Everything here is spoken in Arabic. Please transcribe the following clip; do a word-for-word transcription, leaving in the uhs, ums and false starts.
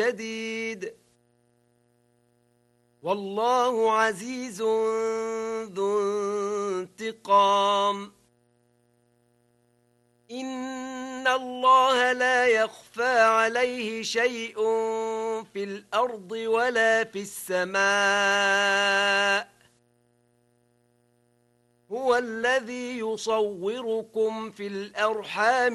شديد والله عزيز ذو انتقام إن الله لا يخفى عليه شيء في الأرض ولا في السماء هو الذي يصوركم في الأرحام